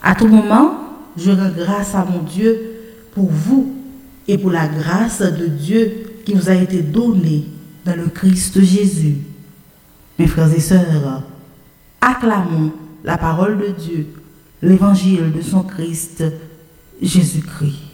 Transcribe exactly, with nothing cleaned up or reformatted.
À tout moment, je rends grâce à mon Dieu pour vous et pour la grâce de Dieu qui vous a été donnée dans le Christ Jésus. Mes frères et sœurs, acclamons la parole de Dieu, l'évangile de son Christ, Jésus-Christ.